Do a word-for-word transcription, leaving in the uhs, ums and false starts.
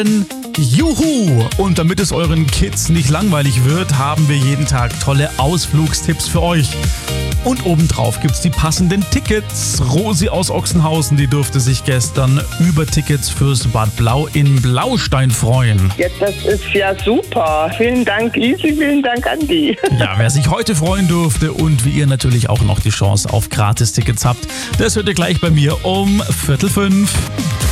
Juhu! Und damit es euren Kids nicht langweilig wird, haben wir jeden Tag tolle Ausflugstipps für euch. Und obendrauf gibt's die passenden Tickets. Rosi aus Ochsenhausen, die durfte sich gestern über Tickets fürs Bad Blau in Blaustein freuen. Ja, das ist ja super. Vielen Dank, Isi, vielen Dank, Andi. Ja, wer sich heute freuen durfte und wie ihr natürlich auch noch die Chance auf Gratis-Tickets habt, das hört ihr gleich bei mir um Viertel fünf.